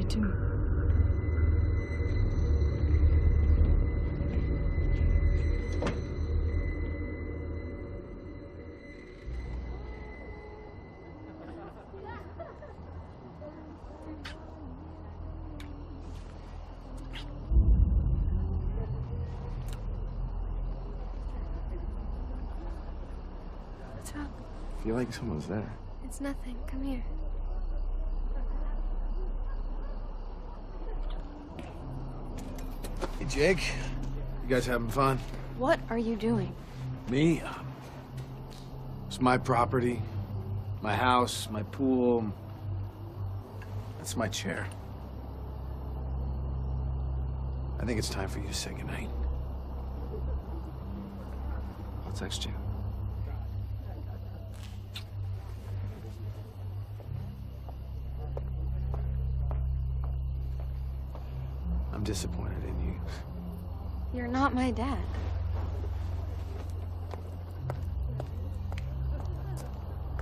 to me. What's up? I feel like someone's there. It's nothing. Come here. Hey, Jake. You guys having fun? What are you doing? Me? It's my property. My house, my pool. That's my chair. I think it's time for you to say goodnight. I'll text you. I'm disappointed in you. You're not my dad.